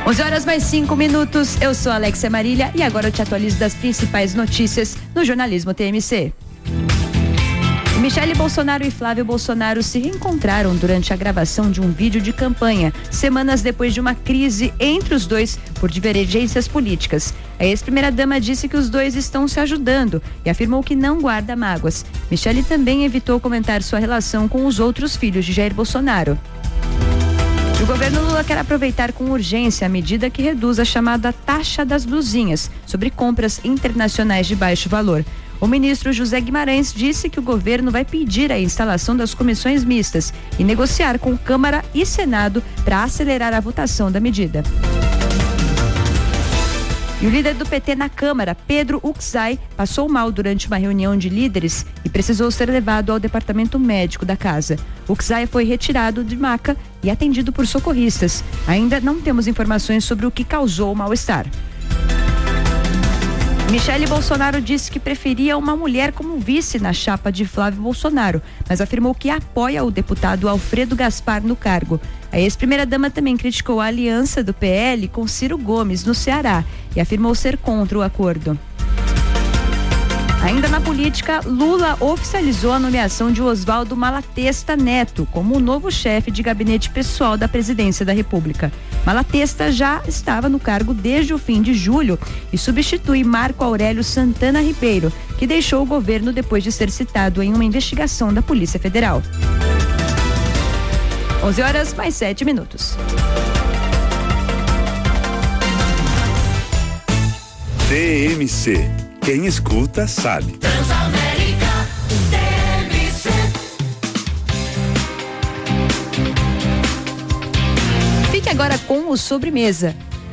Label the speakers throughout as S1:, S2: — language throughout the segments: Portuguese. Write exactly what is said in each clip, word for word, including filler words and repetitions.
S1: onze horas mais cinco minutos, eu sou a Alexia Marília e agora eu te atualizo das principais notícias no jornalismo T M C. Michele Bolsonaro e Flávio Bolsonaro se reencontraram durante a gravação de um vídeo de campanha, semanas depois de uma crise entre os dois por divergências políticas. A ex-primeira-dama disse que os dois estão se ajudando e afirmou que não guarda mágoas. Michele também evitou comentar sua relação com os outros filhos de Jair Bolsonaro. O governo Lula quer aproveitar com urgência a medida que reduz a chamada taxa das blusinhas sobre compras internacionais de baixo valor. O ministro José Guimarães disse que o governo vai pedir a instalação das comissões mistas e negociar com Câmara e Senado para acelerar a votação da medida. E o líder do P T na Câmara, Pedro Uczai, passou mal durante uma reunião de líderes e precisou ser levado ao departamento médico da casa. Uczai foi retirado de maca e atendido por socorristas. Ainda não temos informações sobre o que causou o mal-estar. Michele Bolsonaro disse que preferia uma mulher como vice na chapa de Flávio Bolsonaro, mas afirmou que apoia o deputado Alfredo Gaspar no cargo. A ex-primeira-dama também criticou a aliança do P L com Ciro Gomes no Ceará e afirmou ser contra o acordo. Ainda na política, Lula oficializou a nomeação de Oswaldo Malatesta Neto como o novo chefe de gabinete pessoal da presidência da República. Malatesta já estava no cargo desde o fim de julho e substitui Marco Aurélio Santana Ribeiro, que deixou o governo depois de ser citado em uma investigação da Polícia Federal. onze horas mais sete minutos.
S2: T M C. Quem escuta sabe.
S3: Transamérica T M C.
S1: Fique agora com o Sobremesa.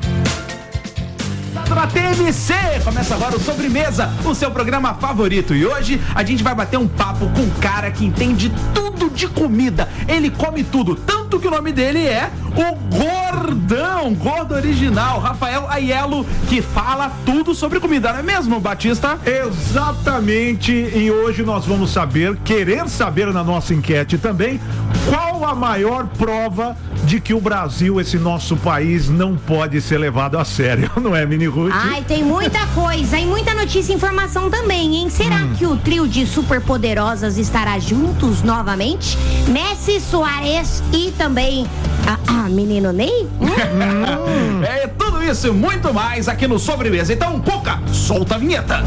S4: Na T M C, começa agora o Sobremesa, o seu programa favorito. E hoje a gente vai bater um papo com um cara que entende tudo de comida. Ele come tudo, tanto que o nome dele é o Gordão, Gordo Original, Rafael Aiello, que fala tudo sobre comida, não é mesmo, Batista?
S5: Exatamente, e hoje nós vamos saber, querer saber na nossa enquete também, qual a maior prova de que o Brasil, esse nosso país, não pode ser levado a sério, não é, Mini Ruth?
S6: Ai, tem muita coisa e muita notícia e informação também, hein? Será hum. que o trio de superpoderosas estará juntos novamente? Messi, Soares e também a, a menino Ney?
S4: Hum? É tudo isso e muito mais aqui no Sobremesa. Então, Cuca, solta a vinheta.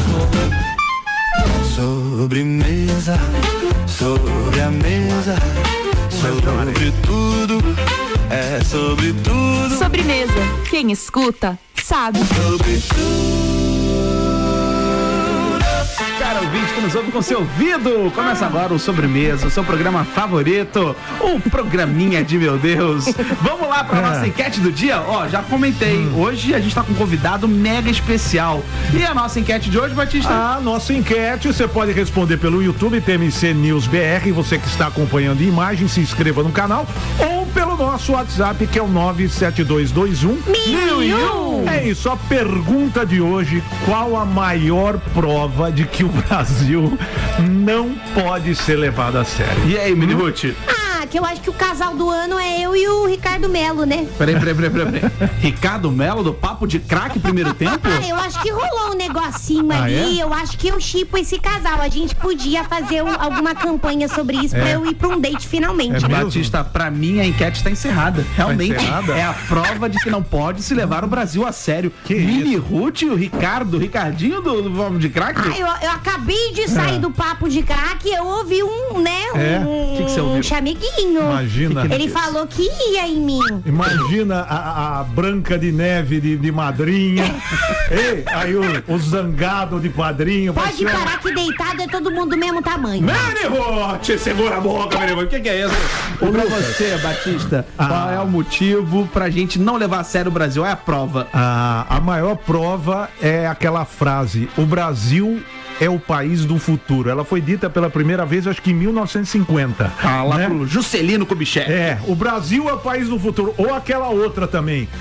S7: Sobremesa, sobre a mesa, sobre tudo, é sobre tudo.
S1: Sobremesa, quem escuta sabe.
S7: Sobre tudo.
S4: Cara, ouvinte que nos ouve com seu ouvido. Começa agora o Sobremesa, o seu programa favorito, o programinha de meu Deus. Vamos lá pra nossa enquete do dia? Ó, já comentei, hoje a gente tá com um convidado mega especial. E a nossa enquete de hoje, Batista?
S5: A nossa enquete, você pode responder pelo YouTube, T M C News B R, você que está acompanhando em imagem, se inscreva no canal, ou pelo nosso WhatsApp, que é o nove sete dois dois um mil e um. É isso, a pergunta de hoje: qual a maior prova de que o Brasil não pode ser levado a sério?
S4: E aí, Mini Ruth?
S6: Ah, que eu acho que o casal do ano é eu e o Ricardo Melo, né?
S4: Peraí, peraí, peraí, peraí. Ricardo Melo, do Papo de Craque, primeiro tempo?
S6: Ah, eu acho que rolou um negocinho ah, ali, é? Eu acho que eu chipo esse casal. A gente podia fazer um, alguma campanha sobre isso é. pra eu ir pra um date finalmente.
S4: É, Batista, pra mim a enquete tá encerrada. Realmente, tá encerrada? É a prova de que não pode se levar o Brasil a sério. Que Mini isso? Ruth, o Ricardo, o Ricardinho do, do Papo de Craque?
S6: Ah, eu, eu acabei de sair é. do Papo de Craque, eu ouvi um, né,
S5: é?
S6: um,
S4: que que você ouviu?
S6: um chamiguinho.
S5: Imagina.
S6: Que que ele falou que ia em mim.
S5: Imagina a, a Branca de Neve de, de madrinha. Ei, aí o, o zangado de padrinho.
S6: Pode parar que deitado é todo mundo do mesmo tamanho.
S4: Mini Ruth, segura a boca, Mini Ruth. O que, que é isso? E pra você, Batista, ah. qual é o motivo pra gente não levar a sério o Brasil? É a prova.
S5: Ah, a maior prova é aquela frase: o Brasil é o país do futuro. Ela foi dita pela primeira vez, acho que em mil novecentos e cinquenta.
S4: Ah, lá né? pro Juscelino Kubitschek.
S5: É, o Brasil é o país do futuro. Ou aquela outra também: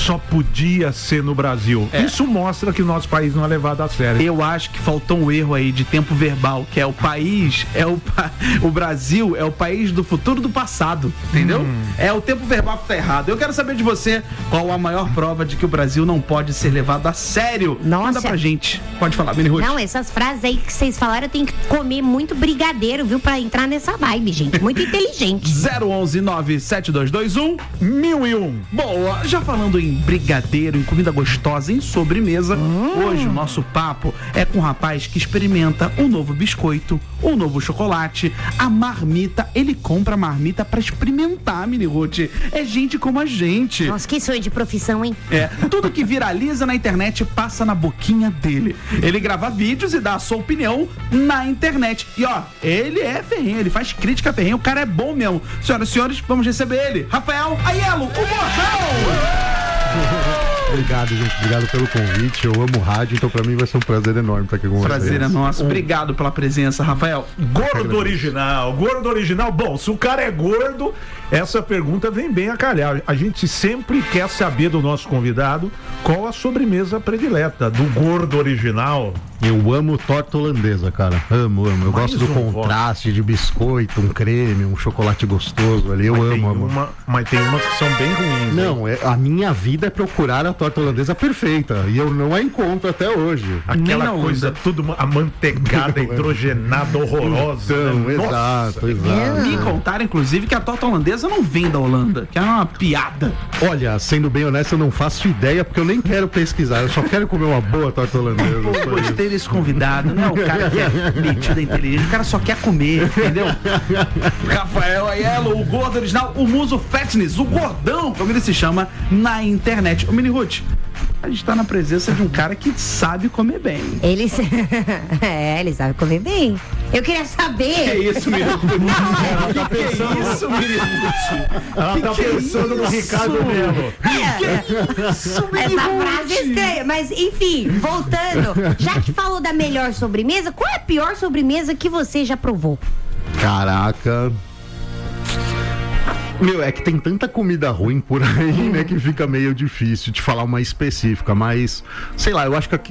S5: só podia ser no Brasil.
S4: É.
S5: Isso mostra que o nosso país não é levado a sério.
S4: Eu acho que faltou um erro aí de tempo verbal, que é o país, é o, pa... o Brasil é o país do futuro do passado, entendeu? Hum. É o tempo verbal que tá errado. Eu quero saber de você qual a maior prova de que o Brasil não pode ser levado a sério.
S6: Nossa.
S4: Manda pra gente. Pode falar, Mini Ruth.
S6: Não, essas frases aí que vocês falaram, eu tenho que comer muito brigadeiro, viu? Pra entrar nessa vibe, gente. Muito inteligente.
S4: zero onze nove sete dois dois um mil e um. Boa, já falando em brigadeiro, em comida gostosa, em sobremesa, hum. hoje o nosso papo é com um rapaz que experimenta um novo biscoito, um novo chocolate, a marmita. Ele compra a marmita pra experimentar, Mini Ruth. É gente como a gente.
S6: Nossa, que sonho de profissão, hein?
S4: É, tudo que viraliza na internet passa na boquinha dele. Ele grava vídeos e dá a sua opinião na internet. E ó, ele é ferrenho, ele faz crítica ferrenha, o cara é bom mesmo. Senhoras e senhores, vamos receber ele, Rafael Aiello, o Gordão!
S8: Obrigado, gente. Obrigado pelo convite. Eu amo rádio, então pra mim vai ser um prazer enorme estar aqui com vocês.
S4: Prazer é nosso. Obrigado pela presença, Rafael.
S5: Gordo original, gordo original. Bom, se o cara é gordo, essa pergunta vem bem a calhar. A gente sempre quer saber do nosso convidado qual a sobremesa predileta do gordo original.
S8: Eu amo torta holandesa, cara. Amo, amo. Eu Mais gosto do um contraste voto. de biscoito, um creme, um chocolate gostoso ali. Eu
S5: mas
S8: amo, amo.
S5: Uma, mas tem umas que são bem ruins.
S8: Não, é, a minha vida é procurar a torta holandesa perfeita. E eu não a encontro até hoje.
S5: Aquela coisa, tudo amanteigada, hidrogenada, horrorosa.
S8: Então,
S5: né?
S8: exato, exato.
S4: Me contaram, inclusive, que a torta holandesa não vem da Holanda, que é uma piada.
S8: Olha, sendo bem honesto, eu não faço ideia, porque eu nem quero pesquisar. Eu só quero comer uma boa torta holandesa.
S4: Pô, gostei desse convidado, não é o cara que é metido inteligente, o cara só quer comer, entendeu? Rafael Aiello, o gordo original, o Muso Fatness, o gordão, como ele se chama na internet. Ô, Mini Ruth, a gente tá na presença de um cara que sabe comer bem.
S6: Ele é, ele sabe comer bem. Eu queria saber.
S4: Que é isso, Mini Ruth?
S5: Ela tá
S4: que
S5: pensando,
S4: que é isso, Mini Ruth?
S5: Ela
S4: que
S5: tá
S4: que
S5: pensando
S4: é
S5: no Ricardo Melo.
S6: É.
S4: Isso, Mini
S6: Essa
S4: Ruth?
S6: frase é estranha, mas enfim, voltando. Já que falou da melhor sobremesa, qual é a pior sobremesa que você já provou?
S8: Caraca. Meu, é que tem tanta comida ruim por aí, né, que fica meio difícil de falar uma específica, mas, sei lá, eu acho que aqui,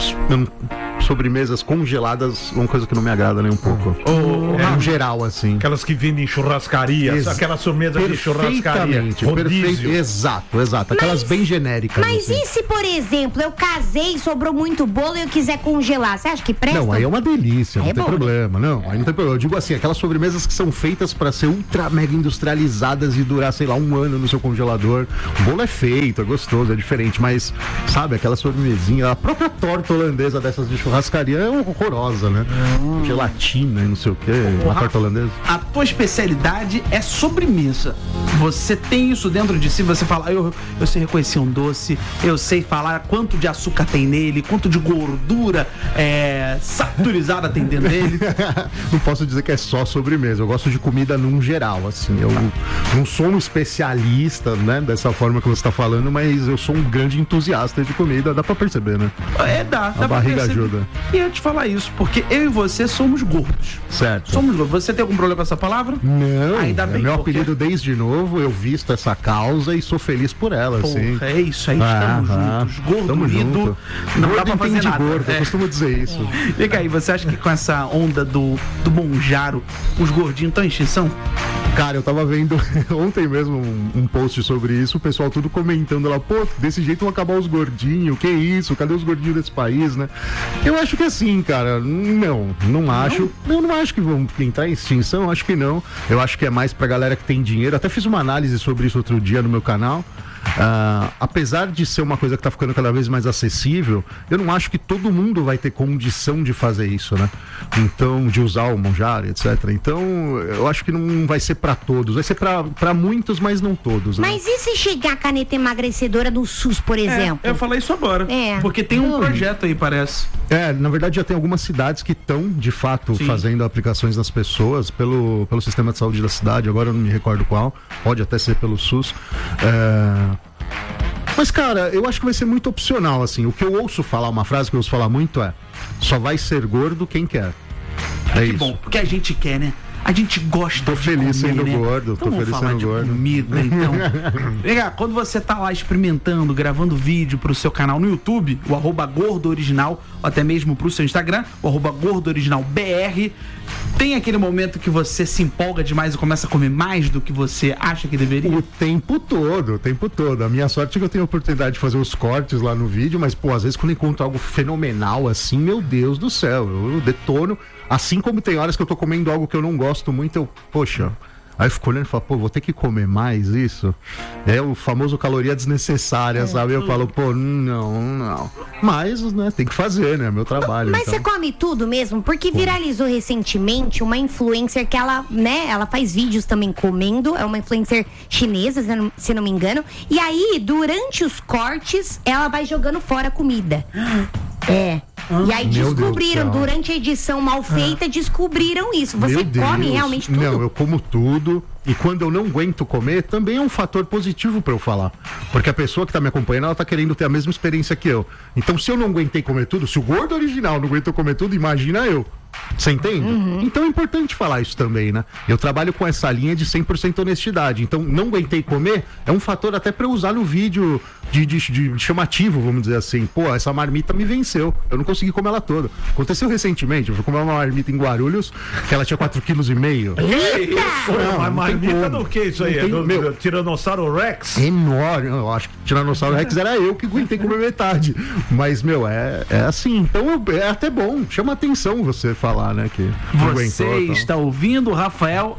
S8: sobremesas congeladas, uma coisa que não me agrada nem um pouco.
S5: Oh,
S8: é, no geral, assim.
S5: Aquelas que vendem em churrascaria,
S8: Ex
S5: aquelas sobremesas de churrascaria.
S8: Perfeito, exato, exato. Aquelas
S6: mas,
S8: bem genéricas.
S6: Mas
S8: assim.
S6: e se, por exemplo, eu casei, sobrou muito bolo e eu quiser congelar? Você acha que presta?
S8: Não, aí é uma delícia, não
S6: é
S8: tem
S6: bom,
S8: problema. Né? Não, aí não tem problema. Eu digo assim, aquelas sobremesas que são feitas pra ser ultra mega industrializadas e durar, sei lá, um ano no seu congelador. O bolo é feito, é gostoso, é diferente, mas, sabe, aquela sobremesinha, a própria torta holandesa dessas de churrascaria é horrorosa, né? Hum. Gelatina e não sei o que, a torta holandesa.
S4: A tua especialidade é sobremesa. Você tem isso dentro de si, você fala, eu, eu sei reconhecer um doce, eu sei falar quanto de açúcar tem nele, quanto de gordura é, saturizada tem dentro dele.
S8: Não posso dizer que é só sobremesa, eu gosto de comida num geral, assim. Eu não sou um especialista, né, dessa forma que você está falando, mas eu sou um grande entusiasta de comida, dá pra perceber, né?
S4: É, dá.
S8: A
S4: dá
S8: barriga
S4: pra
S8: ajuda.
S4: E eu te falar isso, porque eu e você somos gordos.
S8: Certo.
S4: Somos gordos. Você tem algum problema com essa palavra?
S8: Não,
S4: ainda bem,
S8: é meu
S4: porque...
S8: apelido desde novo, eu visto essa causa e sou feliz por ela,
S4: Porra,
S8: assim.
S4: É isso aí, estamos
S8: ah,
S4: juntos. Gordo
S8: tamo
S4: unido,
S8: junto.
S4: não
S8: gordo
S4: dá pra fazer nada.
S8: Gordo,
S4: é.
S8: eu costumo dizer isso.
S4: Fica aí, você acha que com essa onda do, do Monjaro, os gordinhos estão em extinção?
S8: Cara, eu tava vendo ontem mesmo um, um post sobre isso, o pessoal tudo comentando lá, pô, desse jeito vão acabar os gordinhos, que isso, cadê os gordinhos desse país, né? Eu acho que assim, cara, não, não acho, não? eu não acho que vão entrar em extinção, acho que não, eu acho que é mais pra galera que tem dinheiro, até fiz uma análise sobre isso outro dia no meu canal. Uh, apesar de ser uma coisa que está ficando cada vez mais acessível, eu não acho que todo mundo vai ter condição de fazer isso, né? Então, de usar o Monjaro, etcétera. Então, eu acho que não vai ser para todos, vai ser para muitos, mas não todos. Né?
S6: Mas e se chegar a caneta emagrecedora do SUS, por exemplo?
S4: É, eu falei isso agora.
S6: É.
S4: Porque tem um projeto aí, parece.
S8: É, na verdade já tem algumas cidades que estão, de fato, Sim. fazendo aplicações nas pessoas pelo, pelo sistema de saúde da cidade, agora eu não me recordo qual, pode até ser pelo SUS. É... Mas, cara, eu acho que vai ser muito opcional, assim. O que eu ouço falar, uma frase que eu ouço falar muito é: só vai ser gordo quem quer. É
S4: que
S8: isso.
S4: bom, porque a gente quer, né? A gente gosta
S8: tô
S4: de
S8: feliz
S4: comer,
S8: sendo
S4: né?
S8: gordo, tô
S4: Então
S8: feliz
S4: vamos falar
S8: sendo
S4: de
S8: gordo.
S4: comida, então. Legal, quando você tá lá experimentando, gravando vídeo pro seu canal no YouTube, o arroba Gordo Original, ou até mesmo pro seu Instagram, o arroba Gordo Original B R, tem aquele momento que você se empolga demais e começa a comer mais do que você acha que deveria?
S8: O tempo todo, o tempo todo. A minha sorte é que eu tenho a oportunidade de fazer os cortes lá no vídeo, mas, pô, às vezes quando eu encontro algo fenomenal assim, meu Deus do céu, eu, eu detono. Assim como tem horas que eu tô comendo algo que eu não gosto muito, eu, poxa... Aí eu fico olhando e falo, pô, vou ter que comer mais isso? É o famoso caloria desnecessária, é, sabe? Eu falo, pô, não, não. Mas, né, tem que fazer, né? Meu trabalho.
S6: Mas
S8: então.
S6: você come tudo mesmo? Porque viralizou recentemente uma influencer que ela, né, ela faz vídeos também comendo. É uma influencer chinesa, se não, se não me engano. E aí, durante os cortes, ela vai jogando fora a comida. É. Ah, e aí descobriram, durante a edição mal feita, ah. descobriram isso. Você come realmente tudo?
S8: Não, eu como tudo. E quando eu não aguento comer, também é um fator positivo pra eu falar. Porque a pessoa que tá me acompanhando, ela tá querendo ter a mesma experiência que eu. Então, se eu não aguentei comer tudo, se o gordo original não aguentou comer tudo, imagina eu. Você entende? Uhum. Então é importante falar isso também, né? Eu trabalho com essa linha de cem por cento honestidade. Então, não aguentei comer é um fator até pra eu usar no vídeo de, de, de chamativo, vamos dizer assim. Pô, essa marmita me venceu. Eu não consegui comer ela toda. Aconteceu recentemente, eu fui comer uma marmita em Guarulhos, que ela tinha quatro vírgula cinco quilos.
S5: Eita! Não, uma marmita do que isso aí?
S8: Tem,
S5: do,
S8: meu,
S5: do Tiranossauro Rex?
S8: Enorme. Eu acho que Tiranossauro Rex era eu que aguentei comer metade. Mas, meu, é, é assim. Então é até bom. Chama atenção você falar, né? Que
S4: você aguentou, está então. ouvindo o Rafael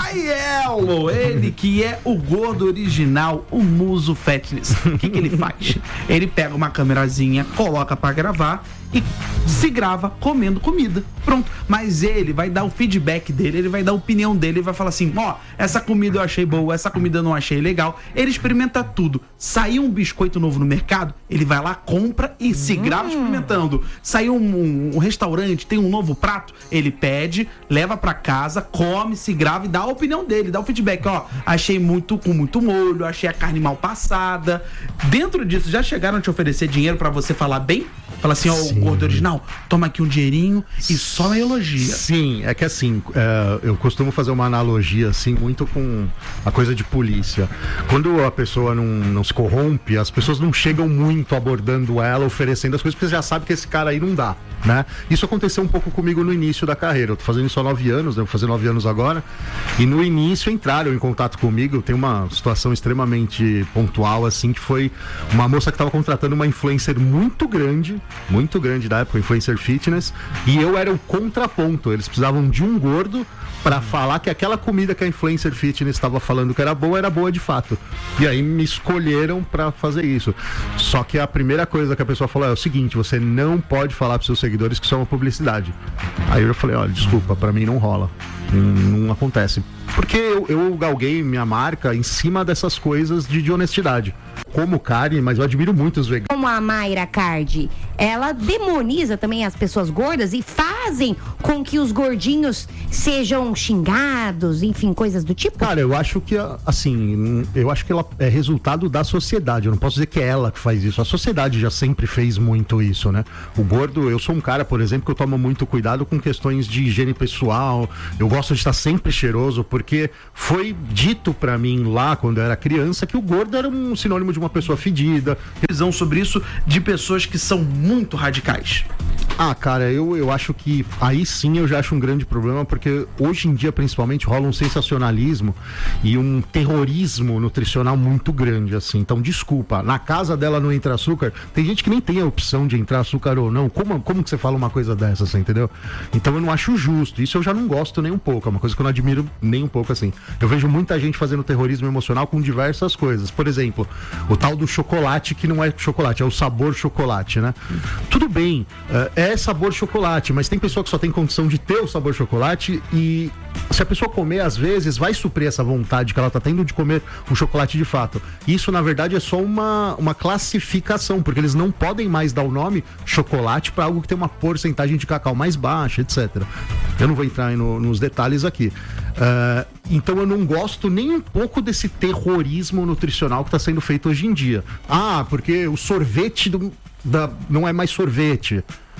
S4: Aiello, ele que é o gordo original, o Muso Fatness. O que, que ele faz? Ele pega uma câmerazinha, coloca pra gravar e se grava comendo comida. Pronto. Mas ele vai dar o feedback dele, ele vai dar a opinião dele, ele vai falar assim, ó, oh, essa comida eu achei boa, essa comida eu não achei legal. Ele experimenta tudo. Saiu um biscoito novo no mercado, ele vai lá, compra e se grava experimentando. Saiu um, um, um restaurante, tem um novo prato, ele pede, leva pra casa, come, se grava e dá a opinião dele, dá o feedback, ó, achei muito com muito molho, achei a carne mal passada. Dentro disso, já chegaram a te oferecer dinheiro pra você falar bem? Fala assim, ó, o gordo original, toma aqui um dinheirinho e só me elogia.
S8: Sim, é que assim, é, eu costumo fazer uma analogia assim, muito com a coisa de polícia. Quando a pessoa não, não se corrompe, as pessoas não chegam muito abordando ela, oferecendo as coisas, porque você já sabe que esse cara aí não dá, né? Isso aconteceu um pouco comigo no início da carreira. Eu tô fazendo isso há nove anos, né? Vou fazer nove anos agora. E no início entraram em contato comigo. Tem uma situação extremamente pontual, assim, que foi uma moça que tava contratando uma influencer muito grande, muito grande da época, influencer fitness, e eu era o contraponto. Eles precisavam de um gordo pra falar que aquela comida que a influencer fitness estava falando que era boa, era boa de fato. E aí me escolheram pra fazer isso. Só que a primeira coisa que a pessoa falou é o seguinte: você não pode falar pros seus seguidores que isso é uma publicidade. Aí eu falei, olha, desculpa, pra mim não rola. Não, não acontece. Porque eu, eu galguei minha marca em cima dessas coisas de, de honestidade. Como carne, mas eu admiro muito os veganos.
S6: Como a Mayra Cardi, ela demoniza também as pessoas gordas e fazem com que os gordinhos sejam xingados, enfim, coisas do tipo?
S8: Cara, eu acho que, assim, eu acho que ela é resultado da sociedade. Eu não posso dizer que é ela que faz isso. A sociedade já sempre fez muito isso, né? O gordo, eu sou um cara, por exemplo, que eu tomo muito cuidado com questões de higiene pessoal. Eu gosto de estar sempre cheiroso, porque foi dito pra mim lá, quando eu era criança, que o gordo era um sinônimo de uma pessoa fedida.
S4: Visão sobre isso de pessoas que são muito radicais.
S8: Ah, cara, eu, eu acho que aí sim eu já acho um grande problema, porque hoje em dia, principalmente, rola um sensacionalismo e um terrorismo nutricional muito grande, assim. Então, desculpa, na casa dela não entra açúcar, tem gente que nem tem a opção de entrar açúcar ou não. Como, como que você fala uma coisa dessa, assim, entendeu? Então eu não acho justo. Isso eu já não gosto nem um pouco. É uma coisa que eu não admiro nem um pouco, assim. Eu vejo muita gente fazendo terrorismo emocional com diversas coisas. Por exemplo, o tal do chocolate, que não é chocolate, é o sabor chocolate, né? Tudo bem, é sabor chocolate, mas tem pessoa que só tem condição de ter o sabor chocolate, e se a pessoa comer, às vezes, vai suprir essa vontade que ela tá tendo de comer um chocolate de fato. Isso, na verdade, é só uma, uma classificação, porque eles não podem mais dar o nome chocolate para algo que tem uma porcentagem de cacau mais baixa, etcétera. Eu não vou entrar aí no, nos detalhes aqui. Uh, então eu não gosto nem um pouco desse terrorismo nutricional que está sendo feito hoje em dia. Ah, porque o sorvete do, da, não é mais sorvete.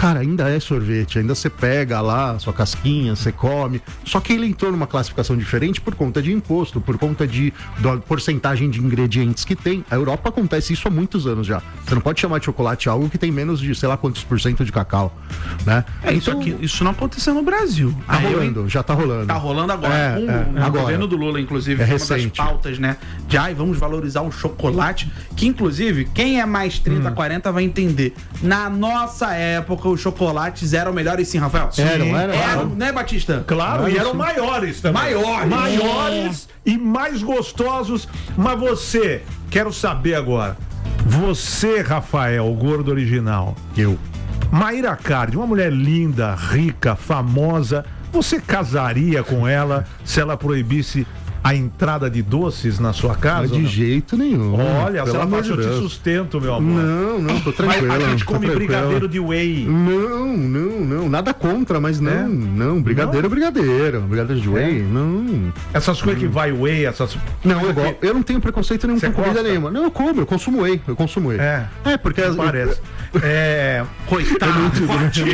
S8: cara, ainda é sorvete, ainda você pega lá a sua casquinha, você come, só que ele entrou numa classificação diferente por conta de imposto, por conta de da porcentagem de ingredientes que tem. A Europa acontece isso há muitos anos já. Você não pode chamar de chocolate algo que tem menos de, sei lá quantos por cento de cacau, né?
S4: É, isso,
S8: então,
S4: aqui, isso não aconteceu no Brasil.
S8: Tá
S4: Aí eu-
S8: rolando, já tá rolando.
S4: Tá rolando agora.
S8: É,
S4: um,
S8: é,
S4: no
S8: agora.
S4: governo do Lula, inclusive,
S8: É
S4: foi uma das
S8: recente.
S4: pautas, né? De ai, vamos valorizar o chocolate. Que, inclusive, quem é mais trinta,
S8: Hum.
S4: quarenta vai entender. Na nossa época, os chocolates eram melhores, sim, Rafael?
S8: Eram, eram,
S4: Eram,
S8: eram.
S4: né, Batista?
S5: Claro, e eram maiores também.
S4: Maiores.
S5: Maiores e mais gostosos. Mas você, quero saber agora. Você, Rafael, o gordo original.
S8: Eu.
S5: Maíra Cardi, uma mulher linda, rica, famosa. Você casaria com ela se ela proibisse a entrada de doces na sua casa?
S8: Mas
S5: ou
S8: de
S5: não?
S8: jeito nenhum.
S5: Olha, se
S8: pelo
S5: ela
S8: amor
S5: faz,
S8: de
S5: eu te
S8: Deus.
S5: sustento, meu amor.
S8: Não, não, tô
S5: Mas
S8: tranquilo.
S5: a gente
S8: tô
S5: come
S8: tranquilo.
S5: brigadeiro de whey.
S8: Não, não, não. Nada contra, mas não,
S5: É?
S8: não. Brigadeiro é brigadeiro. Brigadeiro de whey, não.
S5: Essas coisas que vai whey, essas...
S8: Não, eu, go- eu não tenho preconceito nenhum
S5: Você
S8: com comida
S5: gosta?
S8: nenhuma. Não, eu como, eu consumo whey. Eu consumo whey.
S5: É.
S8: É, porque... as-
S5: Parece. É...
S4: Coitado,
S5: Batista.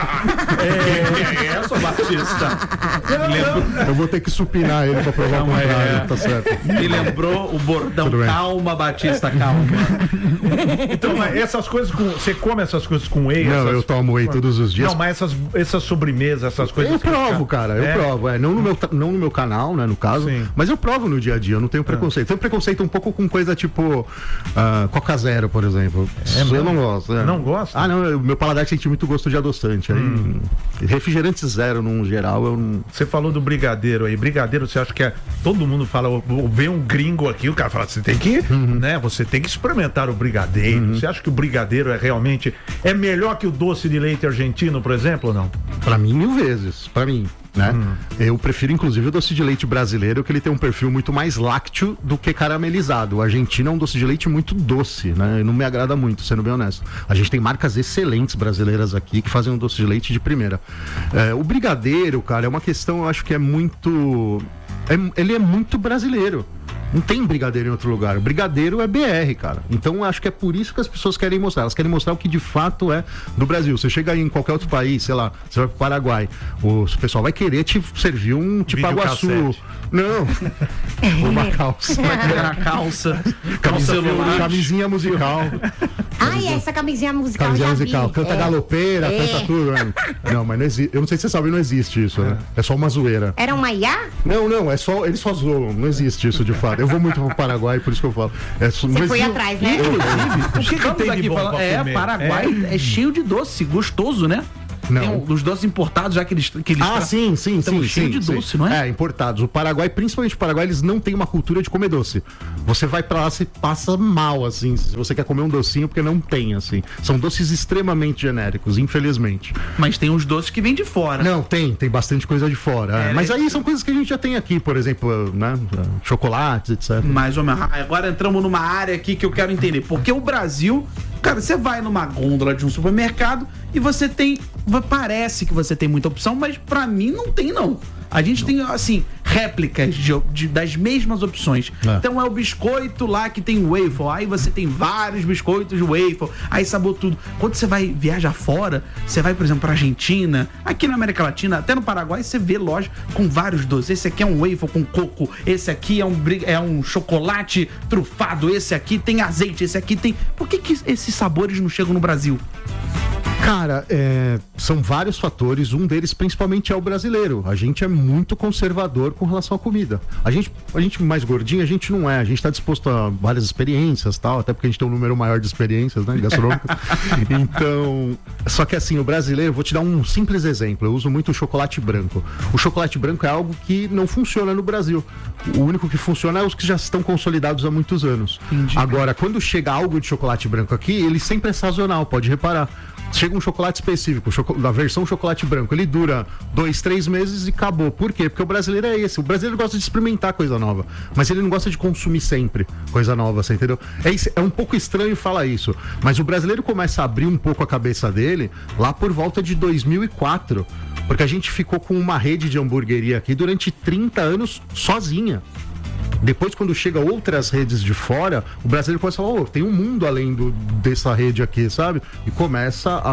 S4: É, é, sou Batista.
S8: Eu vou ter que supinar ele pra provar o
S4: Não,
S8: contrário,
S4: é.
S8: tá certo.
S4: Me lembrou o bordão.
S8: Tudo bem.
S4: Calma, Batista, calma.
S5: Então, mas essas coisas com... Você come essas coisas com whey?
S8: Não,
S5: essas...
S8: eu tomo whey todos os dias.
S5: Não, mas essas, essas sobremesas, essas coisas...
S8: Eu
S5: que
S8: provo,
S5: fica-
S8: cara, eu
S5: É?
S8: provo. É, não, no meu, ta- não no meu canal, né, no caso,
S5: Sim.
S8: mas eu provo no dia a dia, eu não tenho preconceito. Tenho preconceito um pouco com coisa tipo ah, Coca Zero, por exemplo. eu
S5: mesmo?
S8: não gosto. é.
S5: Não gosta?
S8: Ah, não, eu- meu paladar sente muito gosto de adoçante. Aí, refrigerante zero, num geral, eu não...
S5: Você falou do brigadeiro aí. Brigadeiro, você acha que é... Todo mundo fala, ou- ou vem um gringo aqui, o cara fala, você tem que, né? Você tem que experimentar o brigadeiro. Você acha que o brigadeiro é realmente... É melhor que o doce de leite argentino, por exemplo, ou não?
S8: Pra mim, mil vezes. Pra mim, né? Eu prefiro, inclusive, o doce de leite brasileiro, que ele tem um perfil muito mais lácteo do que caramelizado. O argentino é um doce de leite muito doce, né? Não me agrada muito, sendo bem honesto. A gente tem marcas excelentes brasileiras aqui que fazem um doce de leite de primeira. É, o brigadeiro, cara, é uma questão, eu acho que é muito... é- ele é muito brasileiro. Não tem brigadeiro em outro lugar. O brigadeiro é B R, cara. Então eu acho que é por isso que as pessoas querem mostrar. Elas querem mostrar o que de fato é do Brasil. Você chega aí em qualquer outro país, sei lá, você vai pro Paraguai, o pessoal vai querer te servir um tipo Aguaçu.
S5: Videocassete.
S8: Não. Uma calça.
S4: Na calça, calça celular.
S8: Camisinha musical.
S6: Ai, essa camisinha musical
S8: Camisinha
S6: já
S8: musical.
S6: vi.
S8: Canta
S6: É.
S8: galopeira,
S6: É.
S8: canta tudo, né? Não, mas não existe. Eu não sei se você sabe, não existe isso, né? É só uma zoeira.
S6: Era um Maiá?
S8: Não, não, é só. Eles só zoam. Não existe isso de fato. Eu vou muito pro Paraguai, por isso que eu falo. É, só-
S6: Você
S8: mas
S6: foi
S8: eu-
S6: atrás, né?
S5: O que, que
S4: Estamos
S5: tem de
S4: aqui
S5: bom
S4: falando.
S5: pra
S4: É,
S5: comer?
S4: Paraguai é. cheio de doce, gostoso, né?
S8: Não.
S4: Tem um, dos doces importados, já que eles. Que eles
S8: Ah,
S4: tra-
S8: sim, sim,
S4: Então,
S8: sim.
S4: cheio
S8: sim,
S4: de
S8: sim.
S4: doce, não é?
S8: É, importados. O Paraguai, principalmente o Paraguai, eles não têm uma cultura de comer doce. Você vai pra lá, você passa mal, assim, se você quer comer um docinho, porque não tem, assim. São doces extremamente genéricos, infelizmente.
S4: Mas tem uns doces que vêm de fora.
S8: Não, tem, tem bastante coisa de fora. é.
S4: É,
S8: Mas
S4: né?
S8: aí são coisas que a gente já tem aqui, por exemplo, né? Chocolates, etcétera.
S4: Mais ou menos. Ah, agora entramos numa área aqui que eu quero entender. Porque o Brasil, cara, você vai numa gôndola de um supermercado e você tem. Parece que você tem muita opção, mas pra mim não tem, não. A gente tem, assim, réplicas de, de- das mesmas opções.
S8: É.
S4: Então é o biscoito lá que tem waffle. Aí você tem vários biscoitos de waffle. Aí sabor tudo. Quando você vai viajar fora, você vai, por exemplo, pra Argentina, aqui na América Latina, até no Paraguai, você vê loja com vários doces. Esse aqui é um waffle com coco. Esse aqui é um, bri- é um chocolate trufado. Esse aqui tem azeite. Esse aqui tem... Por que, que esses sabores não chegam no Brasil?
S8: Cara, é, são vários fatores. Um deles, principalmente, é o brasileiro. A gente é muito conservador com relação à comida. A gente, a gente mais gordinho, a gente não é. A gente está disposto a várias experiências, tal, até porque a gente tem um número maior de experiências, né, gastronômicas. Então, só que assim, o brasileiro, vou te dar um simples exemplo. Eu uso muito o chocolate branco. O chocolate branco é algo que não funciona no Brasil. O único que funciona é os que já estão consolidados há muitos anos.
S4: Entendi.
S8: Agora, quando chega algo de chocolate branco aqui, ele sempre é sazonal, pode reparar. Chega um chocolate específico, choco- da versão chocolate branco, ele dura dois, três meses e acabou. Por quê? Porque o brasileiro é esse. O brasileiro gosta de experimentar coisa nova, mas ele não gosta de consumir sempre coisa nova, você entendeu? É, isso- é um pouco estranho falar isso, mas o brasileiro começa a abrir um pouco a cabeça dele lá por volta de dois mil e quatro, porque a gente ficou com uma rede de hamburgueria aqui durante trinta anos sozinha. Depois, quando chega outras redes de fora, o brasileiro começa a falar, oh, tem um mundo além do, dessa rede aqui, sabe? E começa a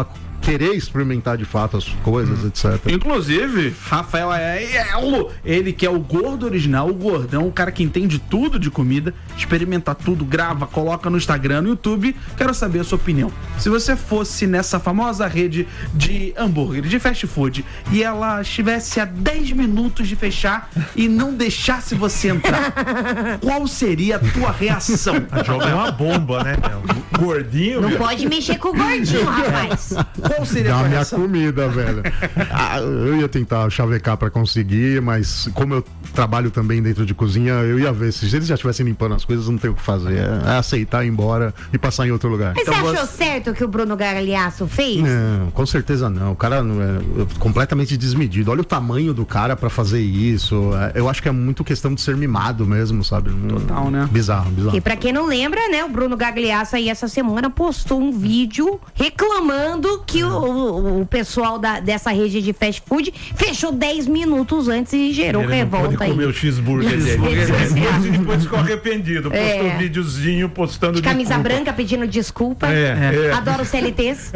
S8: querer experimentar de fato as coisas, hum. etcétera.
S4: Inclusive, Rafael Aiello, ele que é o gordo original, o gordão, o cara que entende tudo de comida, experimenta tudo, grava, coloca no Instagram, no YouTube. Quero saber a sua opinião. Se você fosse nessa famosa rede de hambúrguer, de fast food, e ela estivesse a dez minutos de fechar e não deixasse você entrar, qual seria a tua reação?
S5: Joga uma bomba, né? O gordinho.
S6: Não
S5: meu.
S6: Pode mexer com o gordinho, rapaz.
S4: Qual seria
S8: Dá
S4: a tua
S8: minha
S4: reação?
S8: comida, velho. Ah, eu ia tentar chavecar pra conseguir, mas como eu trabalho também dentro de cozinha, eu ia ver. Se eles já estivessem limpando as coisas, não tem o que fazer. É aceitar, ir embora e passar em outro lugar.
S6: Mas
S8: Então,
S6: você achou
S8: você...
S6: certo o que o Bruno Gagliasso fez?
S8: Não, com certeza não. O cara não é, é completamente desmedido. Olha o tamanho do cara pra fazer isso. É, eu acho que é muito questão de ser mimado mesmo, sabe?
S4: Total, né?
S8: Bizarro, bizarro.
S6: E pra quem não lembra, né, o Bruno Gagliasso aí essa semana postou um vídeo reclamando que o, o, o pessoal da, dessa rede de fast food fechou dez minutos antes e gerou
S5: Ele
S6: revolta
S5: não pode comer
S6: aí.
S5: o cheeseburger dele. E depois ficou arrependido. Postou
S6: É.
S5: um videozinho postando
S6: De camisa
S5: desculpa.
S6: branca pedindo desculpa.
S5: É, é.
S6: Adoro os C L Ts.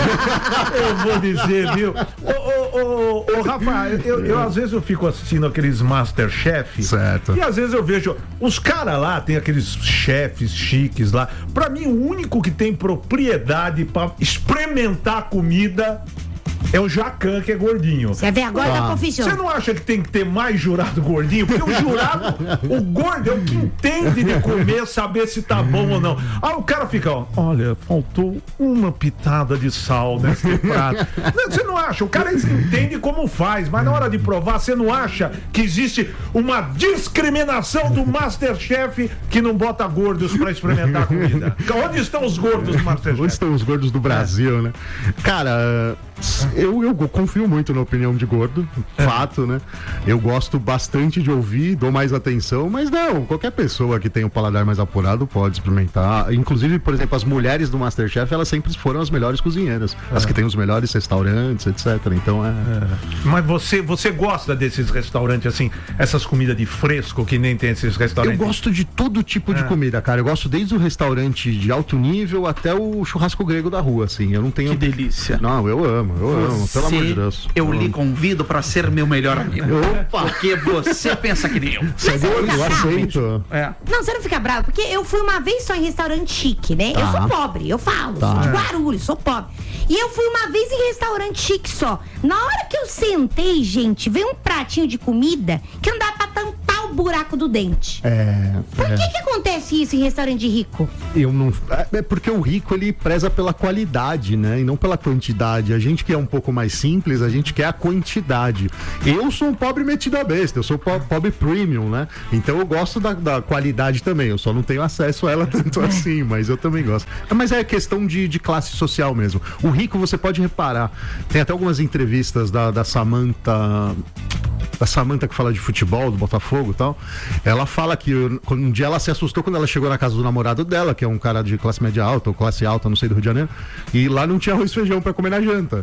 S5: Eu vou dizer, viu? Ô, ô, ô, ô, Rafa, eu, eu às vezes eu fico assistindo aqueles Masterchef.
S8: Certo.
S5: E às vezes eu vejo, os caras lá, tem aqueles chefes chiques lá. Pra mim, o único que tem propriedade pra experimentar comida é o Jacan, que é gordinho.
S6: Você vê agora da confissão.
S5: Você não acha que tem que ter mais jurado gordinho? Porque o jurado, o gordo é o que entende de comer, saber se tá bom ou não. Aí o cara fica, ó, olha, faltou uma pitada de sal nesse prato. Você não acha? O cara entende como faz, mas na hora de provar, você não acha que existe uma discriminação do Masterchef que não bota gordos pra experimentar a comida? Onde estão os gordos do Masterchef?
S8: Onde estão os gordos do Brasil, né? Cara, eu, eu confio muito na opinião de gordo, fato, né? Eu gosto bastante de ouvir, dou mais atenção, mas não, qualquer pessoa que tem um paladar mais apurado pode experimentar. Inclusive, por exemplo, as mulheres do Masterchef, elas sempre foram as melhores cozinheiras, as que têm os melhores restaurantes, etcétera. Então é...
S5: É. Mas você, você gosta desses restaurantes, assim, essas comidas de fresco que nem tem esses
S8: Eu
S5: restaurantes?
S8: gosto de todo tipo de
S5: É.
S8: comida, cara. Eu gosto desde o restaurante de alto nível até o churrasco grego da rua, assim. Eu não tenho...
S4: Que delícia.
S8: Não, eu amo, eu amo, pelo amor de Deus.
S4: Eu lhe
S8: amo.
S4: convido pra ser meu melhor amigo.
S8: Opa!
S4: Porque você pensa que nem eu.
S8: Você é gordo? Eu aceito.
S4: É.
S6: Não, você não fica bravo, porque eu fui uma vez só em restaurante chique, né?
S8: Tá.
S6: Eu sou pobre, eu falo,
S8: Tá.
S6: sou de Guarulhos, sou pobre. E eu fui uma vez em restaurante chique só. Na hora que eu sentei, gente, veio um pratinho de comida que não dá pra tampar o buraco do dente.
S8: É,
S6: Por
S8: é.
S6: que que acontece isso em restaurante rico?
S8: Eu não. É porque o rico ele preza pela qualidade, né? E não pela quantidade. A gente que é um pouco mais simples, a gente quer a quantidade. Eu sou um pobre metido a besta, eu sou po- pobre premium, né? Então eu gosto da, da qualidade também. Eu só não tenho acesso a ela tanto assim, mas eu também gosto. Mas é questão de, de classe social mesmo. O rico, você pode reparar. Tem até algumas entrevistas da, da Samantha. Da Samantha que fala de futebol, do Botafogo e tal. Ela fala que um dia ela se assustou quando ela chegou na casa do namorado dela, que é um cara de classe média alta ou classe alta, não sei, do Rio de Janeiro, e lá não tinha arroz e feijão pra comer na janta.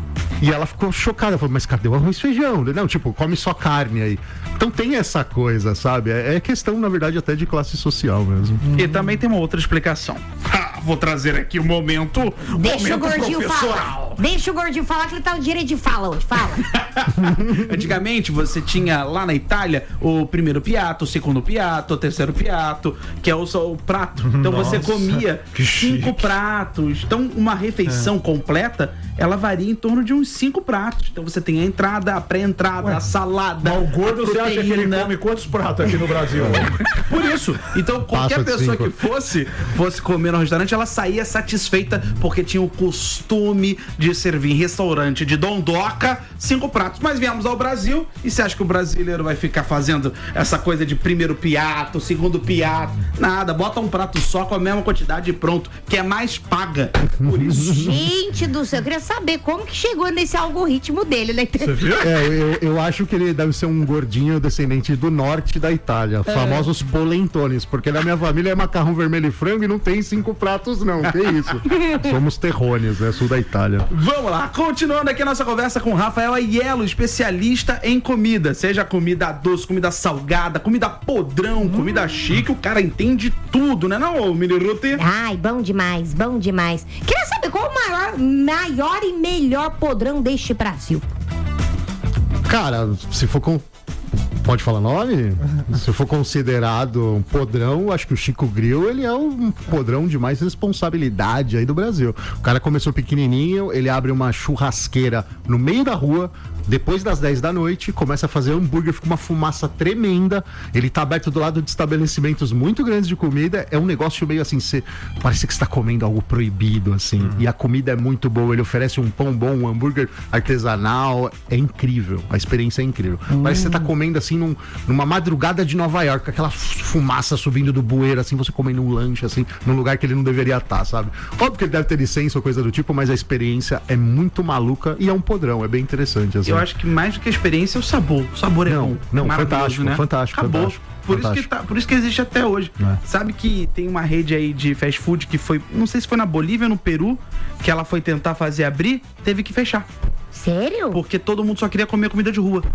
S8: E ela ficou chocada, falou, mas cadê o arroz e feijão? Não, tipo, come só carne aí. Então tem essa coisa, sabe? É, é questão, na verdade, até de classe social mesmo.
S4: E também tem uma outra explicação. Ah, vou trazer aqui o momento.
S6: Deixa
S4: momento
S6: o gordinho
S4: professoral.
S6: falar. Deixa o gordinho falar que ele tá no direito de fala hoje. Fala.
S4: Antigamente você tinha lá na Itália o primeiro piatto, o segundo piatto, o terceiro piatto, que é o, só o prato. Então você
S5: Nossa,
S4: comia
S5: que
S4: cinco
S5: chique.
S4: pratos. Então uma refeição
S5: É.
S4: completa, ela varia em torno de uns cinco pratos. Então você tem a entrada, a pré-entrada, a salada.
S5: Mas o gordo,
S4: a
S5: você acha que ele
S4: proteína.
S5: come quantos pratos aqui no Brasil?
S4: Por isso. Então, qualquer
S8: Passa de
S4: pessoa
S8: cinco.
S4: que fosse, fosse comer no restaurante, ela saía satisfeita porque tinha o costume de servir em restaurante de dondoca cinco pratos. Mas viemos ao Brasil e você acha que o brasileiro vai ficar fazendo essa coisa de primeiro piato, segundo piato? Nada, bota um prato só com a mesma quantidade e pronto, que é mais paga. Por isso.
S6: Gente do céu, eu queria saber como que chegou nesse algoritmo dele, né?
S5: Você viu?
S8: É, eu, eu acho que ele deve ser um gordinho descendente do norte da Itália, famosos polentones, porque na minha família é macarrão vermelho e frango e não tem cinco pratos não, que isso. Somos terrônios, né, sul da Itália.
S4: Vamos lá, continuando aqui a nossa conversa com Rafael Aiello, especialista em comida. Seja comida doce, comida salgada, comida podrão, hum. comida chique, o cara entende tudo, né não, Mini Ruth?
S6: Ai, bom demais, bom demais. Queria saber qual o maior, maior e melhor podrão deste Brasil?
S8: Cara, se for com... Pode falar nome? Se for considerado um podrão, acho que o Chico Grill, ele é um podrão de mais responsabilidade aí do Brasil. O cara começou pequenininho, ele abre uma churrasqueira no meio da rua, depois das dez da noite, começa a fazer hambúrguer, fica uma fumaça tremenda, ele tá aberto do lado de estabelecimentos muito grandes de comida, é um negócio meio assim, cê, parece que você tá comendo algo proibido, assim, uhum. E a comida é muito boa, ele oferece um pão bom, um hambúrguer artesanal, é incrível, a experiência é incrível. Uhum. Parece que você tá comendo assim, num, numa madrugada de Nova York, aquela fumaça subindo do bueiro, assim, você comendo um lanche, assim, num lugar que ele não deveria estar, sabe? Óbvio que ele deve ter licença ou coisa do tipo, mas a experiência é muito maluca e é um podrão, é bem interessante, assim.
S4: Eu acho que mais do que a experiência é o sabor. O sabor é
S8: não,
S4: bom.
S8: Não, fantástico, né? fantástico,
S4: Acabou.
S8: fantástico.
S4: Por,
S8: fantástico.
S4: Isso que tá, por isso que existe até hoje. É. Sabe que tem uma rede aí de fast food que foi, não sei se foi na Bolívia ou no Peru, que ela foi tentar fazer abrir, teve que fechar.
S6: Sério?
S4: Porque todo mundo só queria comer comida de rua.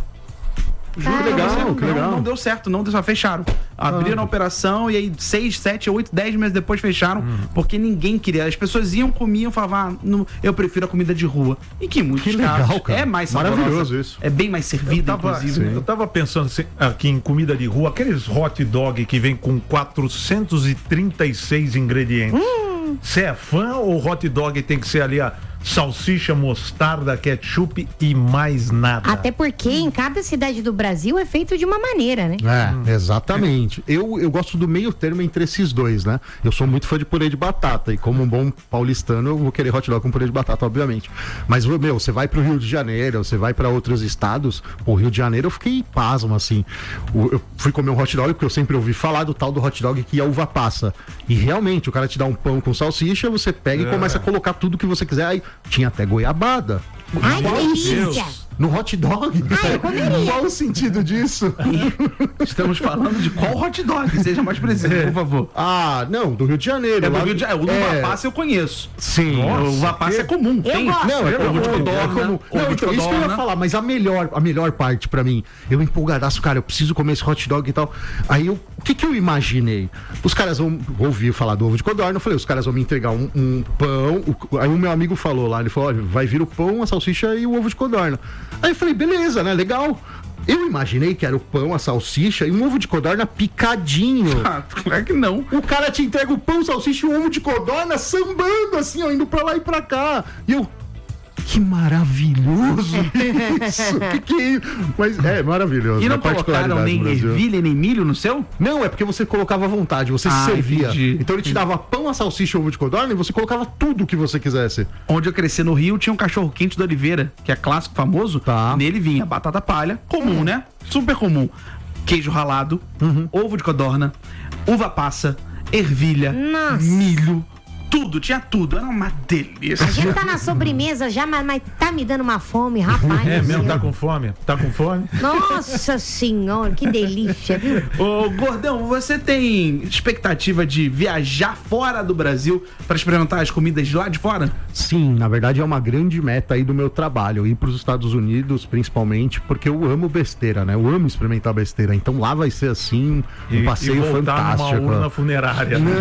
S4: Juro,
S8: que legal,
S4: não,
S8: que legal.
S4: Não deu certo, não deu certo, fecharam. Abriram ah. a operação e aí seis, sete, oito, dez meses depois fecharam, hum. porque ninguém queria. As pessoas iam, comiam, falavam, ah, eu prefiro a comida de rua. E que em muitos
S8: que
S4: casos
S8: legal, cara.
S4: é mais saborosa.
S8: Maravilhoso isso.
S4: É bem mais servido,
S5: eu tava,
S4: inclusive.
S5: Eu tava pensando assim, aqui em comida de rua, aqueles hot dog que vem com quatrocentos e trinta e seis ingredientes. Você hum. é fã ou hot dog tem que ser ali a salsicha, mostarda, ketchup e mais nada?
S6: Até porque em cada cidade do Brasil é feito de uma maneira, né?
S8: É, hum. exatamente. Eu, eu gosto do meio termo entre esses dois, né? Eu sou muito fã de purê de batata e como um bom paulistano eu vou querer hot dog com purê de batata, obviamente. Mas, meu, você vai pro Rio de Janeiro, você vai pra outros estados, o Rio de Janeiro eu fiquei pasmo, assim. Eu fui comer um hot dog porque eu sempre ouvi falar do tal do hot dog que é uva passa. E realmente, o cara te dá um pão com salsicha, você pega é. e começa a colocar tudo que você quiser. Aí tinha até goiabada.
S6: Ai, que delícia!
S8: No hot dog?
S6: Ai, eu comeria.
S8: Qual o sentido disso?
S4: Estamos falando de qual hot dog? Seja mais preciso, é. por favor.
S8: Ah, não, do Rio de Janeiro.
S4: É do
S8: lá...
S4: Rio de Janeiro. O uva é... passa eu conheço.
S8: Sim.
S4: Nossa, o uva passa é comum.
S6: Eu
S4: tem.
S6: gosto.
S8: Não, é comum.
S4: Ovo de codorna.
S8: É comum. Não,
S4: Ovo de
S8: então, isso que eu ia falar, mas a melhor, a melhor parte pra mim, eu empolgadaço, cara, eu preciso comer esse hot dog e tal. Aí eu, o que que eu imaginei? Os caras vão, ouvir falar do ovo de codorna, eu falei, os caras vão me entregar um, um pão, o, aí o meu amigo falou lá, ele falou, olha, vai vir o pão, a salsicha e o ovo de codorna. Aí eu falei, beleza, né, legal. Eu imaginei que era o pão, a salsicha e um ovo de codorna picadinho.
S4: Ah, claro que não.
S8: O cara te entrega o pão, salsicha e o ovo de codorna sambando assim, ó, indo pra lá e pra cá. E eu... Que maravilhoso isso! que que é isso? Mas é maravilhoso.
S4: E não colocaram nem ervilha nem milho no seu?
S8: Não, é porque você colocava à vontade, você ah, se servia. Entendi. Então ele te dava pão, a salsicha e ovo de codorna e você colocava tudo o que você quisesse.
S4: Onde eu cresci no Rio tinha um cachorro quente do Oliveira, que é clássico, famoso.
S8: Tá.
S4: Nele vinha batata palha, comum, hum. né? Super comum. Queijo ralado, uhum. ovo de codorna, uva passa, ervilha, Nossa. milho. Tudo, tinha tudo, era uma delícia.
S6: A gente tá na sobremesa já, mas, mas tá me dando uma fome, rapaz.
S5: É mesmo, tá com fome? Tá com fome?
S6: Nossa senhora, que delícia, viu?
S4: Ô, Gordão, você tem expectativa de viajar fora do Brasil pra experimentar as comidas de lá de fora?
S8: Sim, na verdade é uma grande meta aí do meu trabalho, ir pros Estados Unidos, principalmente, porque eu amo besteira, né? Eu amo experimentar besteira, então lá vai ser assim, um
S5: e,
S8: passeio
S5: e voltar
S8: fantástico.
S5: Numa urna funerária. Né?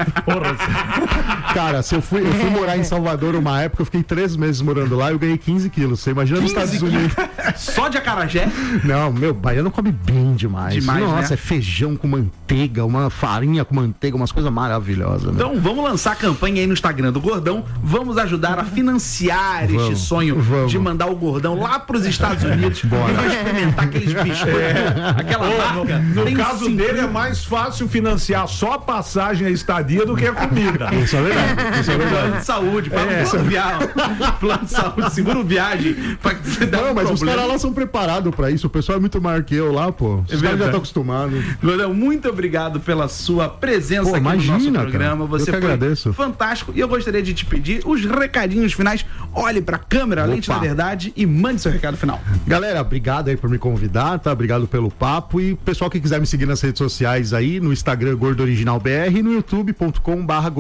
S5: Porra,
S8: cara, se eu fui, eu fui morar em Salvador uma época, eu fiquei três meses morando lá e eu ganhei quinze quilos. Você imagina nos Estados Unidos.
S4: Só de acarajé?
S8: Não, meu, baiano come bem demais.
S4: demais
S8: Nossa,
S4: né?
S8: é feijão com manteiga, uma farinha com manteiga, umas coisas maravilhosas.
S4: Então né? vamos lançar a campanha aí no Instagram do Gordão. Vamos ajudar a financiar vamos, este sonho vamos. de mandar o Gordão lá pros Estados Unidos. Bora. Pra experimentar aqueles biscoitos, é. aquela
S5: Pô,
S4: marca.
S5: No, no caso cinco... dele é mais fácil financiar só a passagem e a estadia do que a comida.
S8: Isso é verdade. Isso é verdade.
S4: Plano de saúde, plano é. de viagem, plano de saúde, seguro viagem. Pra que dar
S8: não,
S4: um
S8: mas
S4: problema.
S8: Os caras lá são preparados pra isso. O pessoal é muito maior que eu lá, pô. Os é caras já estão acostumados.
S4: Gordão, muito obrigado pela sua presença pô, aqui imagina, no nosso programa.
S8: Cara.
S4: Você
S8: eu que
S4: foi
S8: agradeço.
S4: fantástico. E eu gostaria de te pedir os recadinhos finais. Olhe pra câmera, Opa. lente da verdade e mande seu recado final.
S8: Galera, obrigado aí por me convidar, tá? Obrigado pelo papo. E pessoal que quiser me seguir nas redes sociais aí, no Instagram Gordo Original B R e no youtube ponto com barra Gordo Original.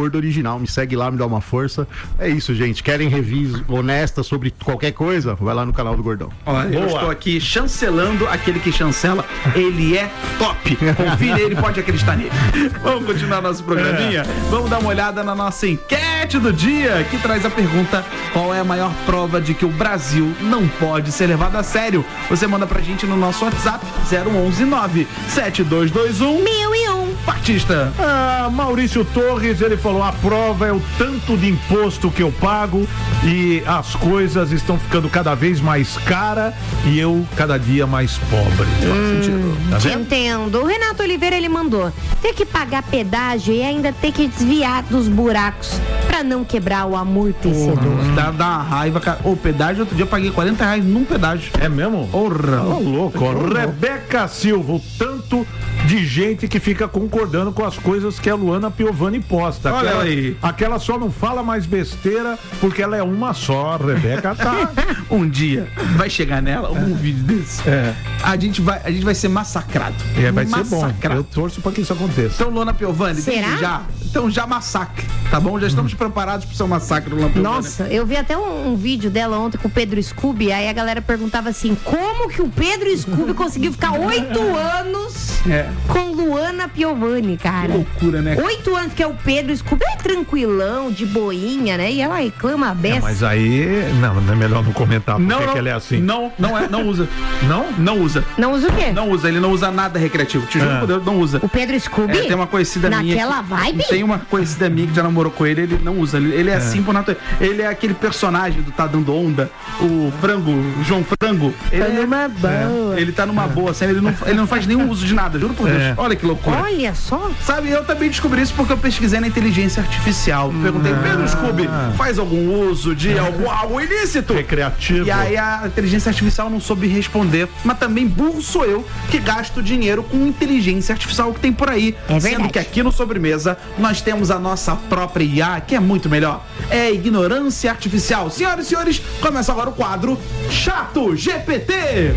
S8: fenomenal. Me segue lá, me dá uma força. É isso, gente. Querem reviews honestas sobre qualquer coisa? Vai lá no canal do Gordão.
S4: Olha, eu estou aqui chancelando aquele que chancela. Ele é top. Confie nele, pode acreditar nele. Vamos continuar nosso programinha? É. Vamos dar uma olhada na nossa enquete do dia, que traz a pergunta: qual é a maior prova de que o Brasil não pode ser levado a sério? Você manda pra gente no nosso WhatsApp zero onze nove sete dois dois um
S6: mil e um.
S4: Batista.
S5: Ah, Maurício Torres, ele falou: a prova é o tanto de imposto que eu pago e as coisas estão ficando cada vez mais cara e eu cada dia mais pobre.
S6: Hum, tá te entendo. O Renato Oliveira, ele mandou ter que pagar pedágio e ainda ter que desviar dos buracos pra não quebrar o amortecedor.
S4: Uhum. Dá, dá uma raiva, cara. O pedágio, outro dia eu paguei quarenta reais num pedágio.
S5: É mesmo?
S4: Porra.
S5: Ô, louco. Rebeca Silva, o tanto de gente que fica concordando com as coisas que a Luana Piovani posta.
S4: Olha
S5: aquela,
S4: aí.
S5: Aquela só não fala mais besteira porque ela é uma só. A Rebeca tá.
S4: Um dia vai chegar nela um é. vídeo desse.
S5: É.
S4: A gente vai, a gente vai ser massacrado.
S5: É, vai
S4: massacrado.
S5: ser bom. Eu torço pra que isso aconteça.
S4: Então, Luana Piovani,
S6: será?
S4: Já. Então já massacre, tá bom? Já estamos hum. preparados pro seu massacre, Luana Piovani.
S6: Nossa, eu vi até um, um vídeo dela ontem com o Pedro Scooby, aí a galera perguntava assim: como que o Pedro Scooby conseguiu ficar oito anos é. com Luana Piovani, cara?
S4: Que loucura, né?
S6: Oito anos, que é o Pedro Scooby é tranquilão, de boinha, né? E ela reclama a beça.
S5: É, mas aí, não, não é melhor não comentar porque
S4: não, não,
S5: que ela é assim.
S4: Não, não é, não usa. Não? Não usa.
S6: Não usa o quê?
S4: Não usa, ele não usa nada recreativo. Te juro por Deus, não usa.
S6: O Pedro Scooby?
S4: É, tem uma conhecida minha.
S6: Naquela
S4: que,
S6: vibe?
S4: Tem uma conhecida minha que já namorou com ele, ele não usa. Ele, ele é, é assim por natureza. Ele é aquele personagem do Tá Dando Onda, o Frango, o João Frango. Ele
S6: tá numa
S4: é,
S6: boa.
S4: É, ele tá numa boa, assim, ele não, ele não faz nenhum uso de nada, juro por Deus. É. Olha que loucura.
S6: Olha só.
S4: Sabe, eu também descobri isso porque eu pesquisei na inteligência artificial. Perguntei, ah. Pedro Scooby, faz algum uso de algum, algo ilícito?
S5: Recreativo.
S4: E aí a inteligência artificial não soube responder. Mas também burro sou eu que gasto dinheiro com inteligência artificial que tem por aí.
S6: É
S4: Sendo
S6: verdade.
S4: que aqui no Sobremesa nós temos a nossa própria I A, que é muito melhor. É ignorância artificial. Senhoras e senhores, começa agora o quadro Chato G P T.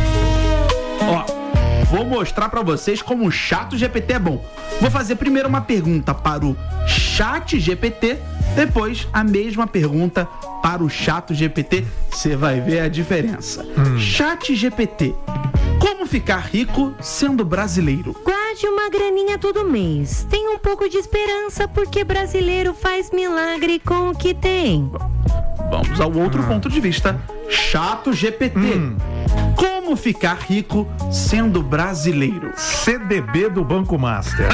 S4: Ó, vou mostrar pra vocês como o Chato G P T é bom. Vou fazer primeiro uma pergunta para o Chat G P T, depois a mesma pergunta para o Chato G P T. Você vai ver a diferença. Hum. Chat G P T. Como ficar rico sendo brasileiro?
S6: Guarde uma graninha todo mês. Tem um pouco de esperança porque brasileiro faz milagre com o que tem.
S4: Vamos ao outro ah. ponto de vista. Chato G P T. Hum. Como ficar rico sendo brasileiro?
S5: C D B do Banco Master.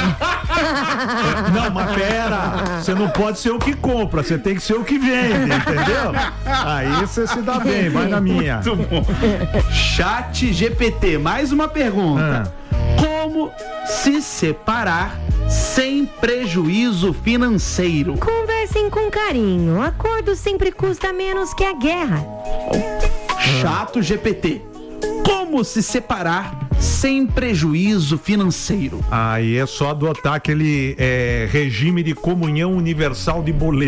S5: Não, mas pera, você não pode ser o que compra, você tem que ser o que vende, entendeu? Aí você se dá bem, vai na minha.
S4: Muito bom. Chat G P T, mais uma pergunta. Ah. Como se separar sem prejuízo financeiro?
S6: Conversem com carinho, acordo sempre custa menos que a guerra.
S4: Chato G P T. Como se separar sem prejuízo financeiro?
S5: Aí é só adotar aquele é, regime de comunhão universal de boleto.